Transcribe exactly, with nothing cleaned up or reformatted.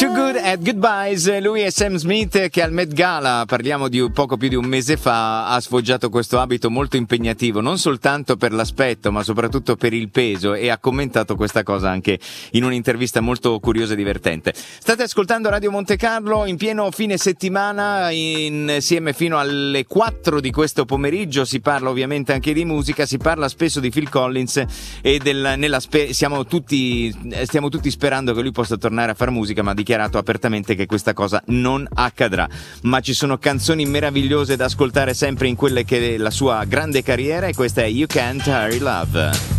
Too Good at Goodbyes. Lui è Sam Smith che al Met Gala, parliamo di poco più di un mese fa, ha sfoggiato questo abito molto impegnativo, non soltanto per l'aspetto ma soprattutto per il peso, e ha commentato questa cosa anche in un'intervista molto curiosa e divertente. State ascoltando Radio Monte Carlo in pieno fine settimana, insieme fino alle quattro di questo pomeriggio. Si parla ovviamente anche di musica, si parla spesso di Phil Collins e del, nella spe- siamo tutti, stiamo tutti sperando che lui possa tornare a fare musica, ma ha dichiarato apertamente che questa cosa non accadrà. Ma ci sono canzoni meravigliose da ascoltare sempre in quelle che è la sua grande carriera, e questa è You Can't Hurry Love.